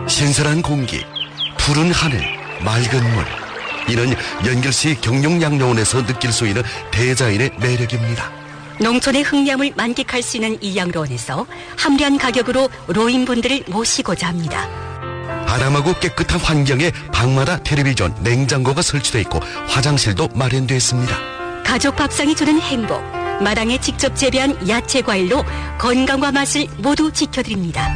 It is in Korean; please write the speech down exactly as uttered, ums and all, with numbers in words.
신선한 공기, 푸른 하늘, 맑은 물. 이는 연결시 경룡양로원에서 느낄 수 있는 대자연의 매력입니다. 농촌의 흑량을 만끽할 수 있는 이 양로원에서 합리한 가격으로 노인분들을 모시고자 합니다. 아담하고 깨끗한 환경에 방마다 텔레비전, 냉장고가 설치되어 있고 화장실도 마련되어 있습니다. 가족 밥상이 주는 행복, 마당에 직접 재배한 야채 과일로 건강과 맛을 모두 지켜드립니다.